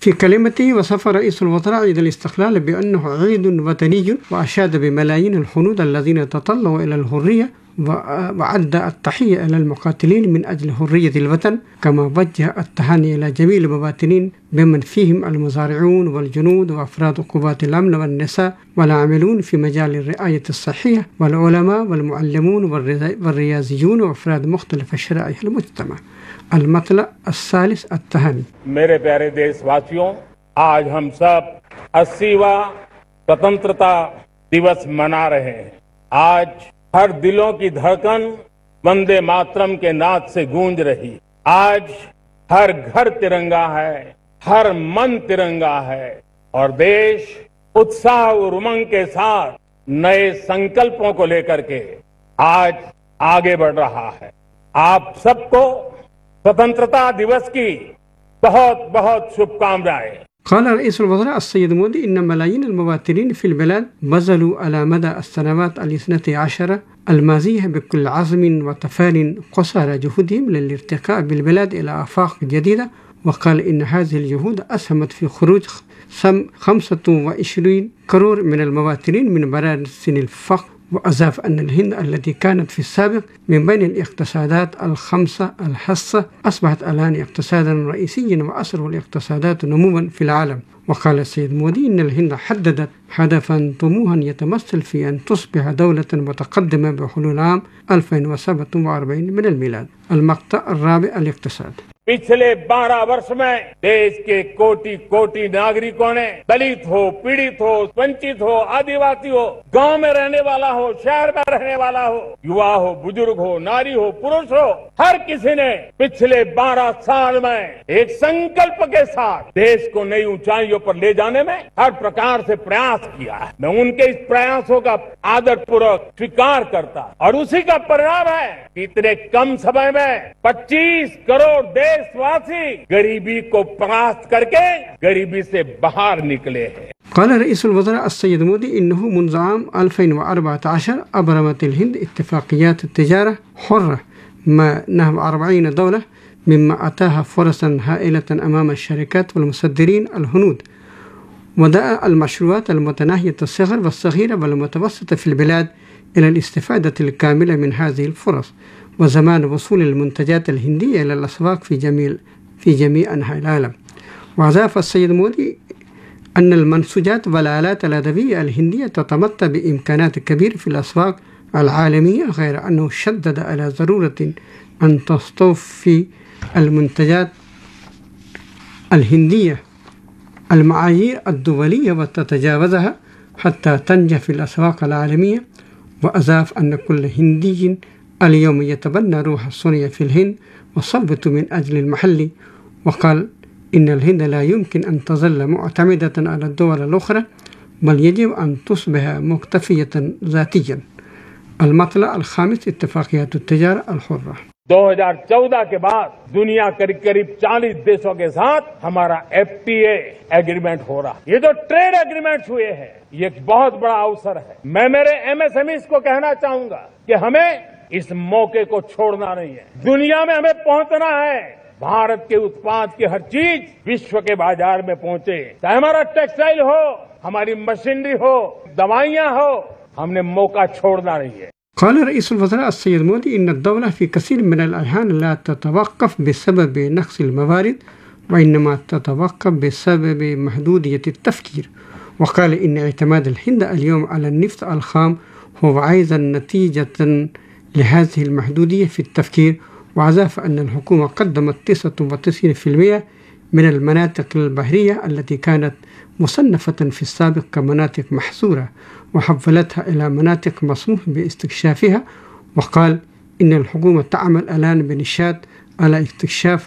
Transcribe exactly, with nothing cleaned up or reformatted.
في كلمته وصف رئيس الوزراء عيد الاستقلال بأنه عيد وطني، وأشاد بملايين الهنود الذين تطلعوا إلى الحرية، وأدى التحية إلى المقاتلين من أجل حرية الوطن، كما وجه التهاني إلى جميع المواطنين بمن فيهم المزارعون والجنود وأفراد قوات الأمن والنساء والعاملون في مجال الرعاية الصحية والعلماء والمعلمون والرياضيون وأفراد مختلف شرائح المجتمع. المطلع الثالث التهاني. मेरे प्यारे देशवासियों, आज हम सब अस्सीवां स्वतंत्रता दिवस मना रहे हैं। आज हर दिलों की धड़कन वंदे मातरम के नाद से गूंज रही। आज हर घर तिरंगा है, हर मन तिरंगा है और देश उत्साह और उमंग के साथ नए संकल्पों को लेकर के आज आगे बढ़ रहा है। आप सबको स्वतंत्रता दिवस की बहुत बहुत शुभकामनाएं। قال رئيس الوزراء السيد مودي إن ملايين المواطنين في البلاد بذلوا على مدى السنوات الاثنتي عشرة الماضية بكل عزم وتفان قصارى جهودهم للارتقاء بالبلاد إلى آفاق جديدة، وقال إن هذه الجهود أسهمت في خروج خمسة وعشرين كرور من المواطنين من براثن الفقر. وأضاف أن الهند التي كانت في السابق من بين الاقتصادات الخمسة الحصة أصبحت الآن اقتصادا رئيسيا وأسرع الاقتصادات نموا في العالم. وقال السيد مودي إن الهند حددت هدفا طموحا يتمثل في أن تصبح دولة متقدمة بحلول عام ألفين وسبعة وأربعين من الميلاد. المقطع الرابع الاقتصاد. पिछले बारह वर्ष में देश के कोटि कोटि नागरिकों ने, दलित हो, पीड़ित हो, वंचित हो, आदिवासी हो, गांव में रहने वाला हो, शहर में रहने वाला हो, युवा हो, बुजुर्ग हो, नारी हो, पुरुष हो, हर किसी ने पिछले बारह साल में एक संकल्प के साथ देश को नई ऊंचाइयों पर ले जाने में हर प्रकार से प्रयास किया है। मैं उनके इस प्रयासों का आदरपूर्वक स्वीकार करता और उसी का परिणाम है कि इतने कम समय में पच्चीस करोड़ देशवासी गरीबी को परास्त करके गरीबी से बाहर निकले हैं। قال رئيس الوزراء السيد مودي إنه منذ عام ألفين وأربعة عشر أبرمت الهند اتفاقيات التجارة حرة مع نحو أربعين دولة، مما أتاها فرصا هائلة أمام الشركات والمصدرين الهنود، ودعا المشروعات المتناهية الصغر والصغيرة والمتوسطة في البلاد إلى الاستفادة الكاملة من هذه الفرص وزمان وصول المنتجات الهندية إلى الأسواق في جميع في جميع أنحاء العالم. وأضاف السيد مودي أن المنسوجات والآلات الأدبية الهندية تتمتع بإمكانات كبيرة في الأسواق العالمية، غير أنه شدد على ضرورة أن تستوفي المنتجات الهندية المعايير الدولية وتتجاوزها حتى تنجح في الأسواق العالمية. وأضاف أن كل هندي اليوم يتبنى روح الصنع في الهند وصبت من أجل المحل. وقال إن الهند لا يمكن أن تظل معتمدة على الدول الأخرى، بل يجب أن تصبح مكتفية ذاتيا. المطلع الخامس اتفاقيات التجارة الحرة. दो हज़ार चौदह के बाद दुनिया करीब करीब चालीस देशों के साथ हमारा एफ टी ए एग्रीमेंट हो रहा है। ये जो ट्रेड एग्रीमेंट हुए हैं, ये एक बहुत बड़ा अवसर है। मैं मेरे एम एस एम ई को कहना चाहूंगा कि हमें इस मौके को छोड़ना नहीं है। दुनिया में हमें पहुंचना है। भारत के उत्पाद की हर चीज विश्व के बाजार में पहुंचे, चाहे हमारा टेक्सटाइल हो, हमारी मशीनरी हो, दवाइयां हो, हमने मौका छोड़ना नहीं है। قال رئيس الوزراء السيد مودي إن الدولة في كثير من الأحيان لا تتوقف بسبب نقص الموارد، وإنما تتوقف بسبب محدودية التفكير. وقال إن اعتماد الهند اليوم على النفط الخام هو أيضا نتيجة لهذه المحدودية في التفكير. وأضاف أن الحكومة قدمت تسعة وتسعين بالمئة من المناطق البحرية التي كانت مصنفة في السابق كمناطق محظورة وحولتها إلى مناطق مسموح باستكشافها. وقال إن الحكومة تعمل الآن بنشاط على اكتشاف